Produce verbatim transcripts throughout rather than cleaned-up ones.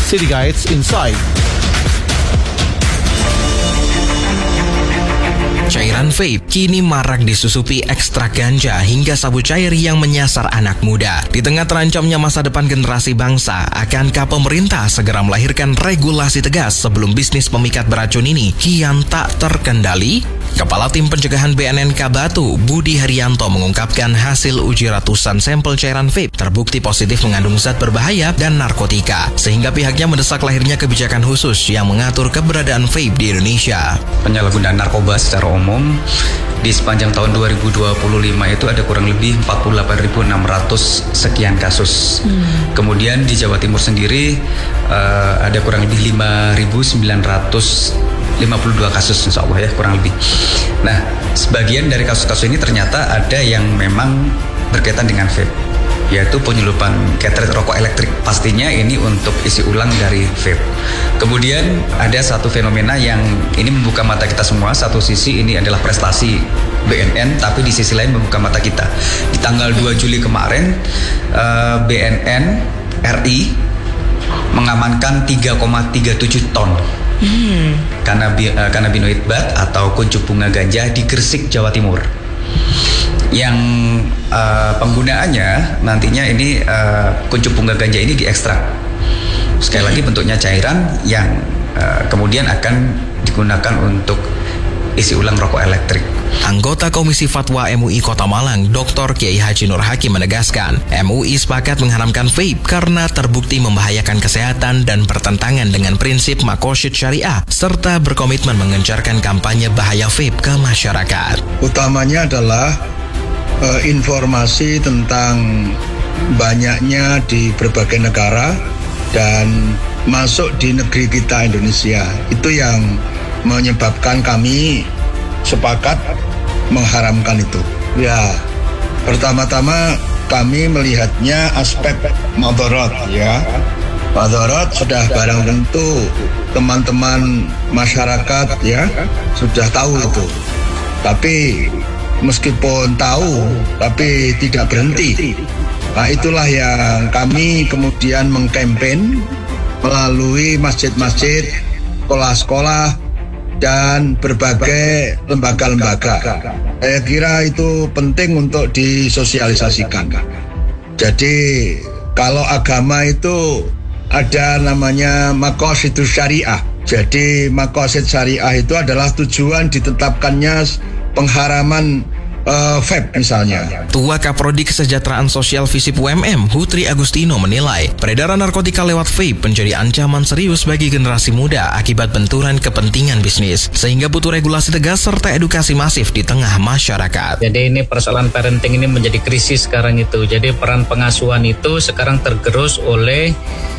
City Guides Insight. Cairan vape kini marak disusupi ekstrak ganja hingga sabu cair yang menyasar anak muda. Di tengah terancamnya masa depan generasi bangsa, akankah pemerintah segera melahirkan regulasi tegas sebelum bisnis pemikat beracun ini kian tak terkendali? Kepala Tim Pencegahan B N N K Batu, Budi Haryanto mengungkapkan hasil uji ratusan sampel cairan vape terbukti positif mengandung zat berbahaya dan narkotika, sehingga pihaknya mendesak lahirnya kebijakan khusus yang mengatur keberadaan vape di Indonesia. Penyalahgunaan narkoba secara umum di sepanjang tahun dua ribu dua puluh lima itu ada kurang lebih empat puluh delapan ribu enam ratus sekian kasus. Hmm. Kemudian di Jawa Timur sendiri uh, ada kurang lebih lima ribu sembilan ratus lima puluh dua kasus, insya Allah ya, kurang lebih. Nah, sebagian dari kasus-kasus ini ternyata ada yang memang berkaitan dengan vape, yaitu penyelundupan cartridge rokok elektrik. Pastinya ini untuk isi ulang dari vape. Kemudian ada satu fenomena yang ini membuka mata kita semua. Satu sisi ini adalah prestasi B N N, tapi di sisi lain membuka mata kita. Di tanggal dua Juli kemarin, B N N R I mengamankan tiga koma tiga tujuh ton Hmm. Kanabi, uh, kanabinoid bat atau kuncup bunga ganja di Gresik, Jawa Timur, yang uh, penggunaannya nantinya ini uh, kuncup bunga ganja ini diekstrak. Sekali lagi bentuknya cairan yang uh, kemudian akan digunakan untuk isi ulang rokok elektrik. Anggota Komisi Fatwa M U I Kota Malang, Doktor Kiai Haji Nur Hakim menegaskan, M U I sepakat mengharamkan vape karena terbukti membahayakan kesehatan dan bertentangan dengan prinsip makosyid syariah, serta berkomitmen mengencarkan kampanye bahaya vape ke masyarakat. Utamanya adalah uh, informasi tentang banyaknya di berbagai negara dan masuk di negeri kita Indonesia. Itu yang menyebabkan kami sepakat mengharamkan itu. Ya, pertama-tama kami melihatnya aspek madharat, ya. Madharat sudah barang tentu teman-teman masyarakat ya sudah tahu itu. Tapi meskipun tahu, tapi tidak berhenti. Nah, itulah yang kami kemudian mengkampen melalui masjid-masjid, sekolah-sekolah, dan berbagai lembaga-lembaga. Saya kira itu penting untuk disosialisasikan. Jadi kalau agama itu ada namanya maqasid syariah. Jadi maqasid syariah itu adalah tujuan ditetapkannya pengharaman Uh, vape misalnya. Tua Kaprodi Kesejahteraan Sosial Visip U M M, Hutri Agustino menilai peredaran narkotika lewat vape menjadi ancaman serius bagi generasi muda akibat benturan kepentingan bisnis, sehingga butuh regulasi tegas serta edukasi masif di tengah masyarakat. Jadi ini persoalan parenting ini menjadi krisis sekarang itu. Jadi peran pengasuhan itu sekarang tergerus oleh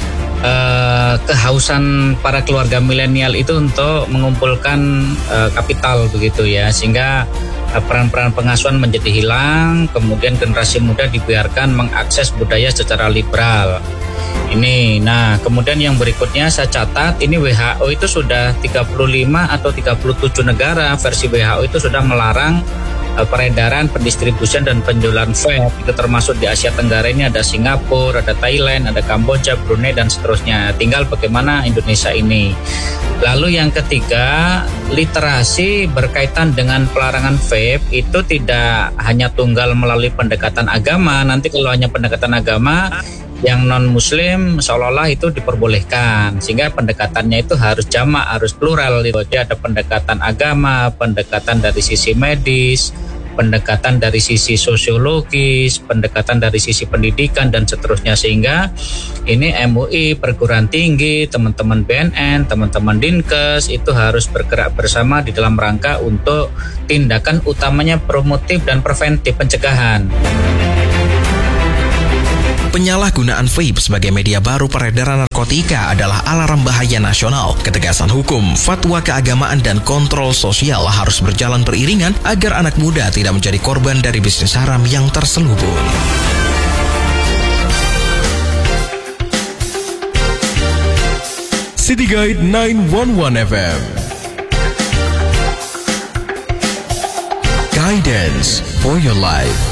Uh, kehausan para keluarga milenial itu untuk mengumpulkan uh, kapital begitu ya, sehingga uh, peran-peran pengasuhan menjadi hilang, kemudian generasi muda dibiarkan mengakses budaya secara liberal. Ini, nah kemudian yang berikutnya saya catat ini W H O itu sudah tiga puluh lima atau tiga puluh tujuh negara versi W H O itu sudah melarang peredaran, pendistribusian dan penjualan vape. Itu termasuk di Asia Tenggara ini ada Singapura, ada Thailand, ada Kamboja, Brunei dan seterusnya. Tinggal bagaimana Indonesia ini. Lalu yang ketiga, literasi berkaitan dengan pelarangan vape itu tidak hanya tunggal melalui pendekatan agama. Nanti kalau hanya pendekatan agama, yang non-muslim seolah-olah itu diperbolehkan, sehingga pendekatannya itu harus jamak, harus plural. Jadi ada pendekatan agama, pendekatan dari sisi medis, pendekatan dari sisi sosiologis, pendekatan dari sisi pendidikan dan seterusnya, sehingga ini M U I, perguruan tinggi, teman-teman B N N, teman-teman Dinkes itu harus bergerak bersama di dalam rangka untuk tindakan utamanya promotif dan preventif, pencegahan. Penyalahgunaan vape sebagai media baru peredaran narkotika adalah alarm bahaya nasional. Ketegasan hukum, fatwa keagamaan, dan kontrol sosial harus berjalan beriringan agar anak muda tidak menjadi korban dari bisnis haram yang terselubung. City Guide sembilan satu satu F M. Guidance for your life.